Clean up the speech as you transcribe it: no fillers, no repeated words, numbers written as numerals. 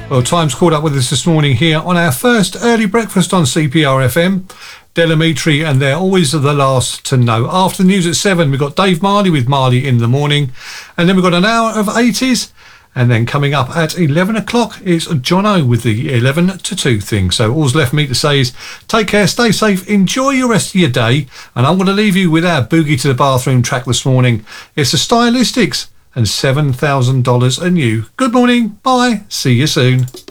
Well, Time's caught up with us this morning here on our first early breakfast on CPR FM. Delamitri, and they're always the last to know. After the news at 7, we've got Dave Marley with Marley in the Morning. And then we've got an hour of 80s. And then coming up at 11 o'clock is Jono with the 11 to 2 thing. So all's left me to say is take care, stay safe, enjoy your rest of your day. And I'm going to leave you with our Boogie to the Bathroom track this morning. It's the Stylistics and $7,000 anew. Good morning, bye, see you soon.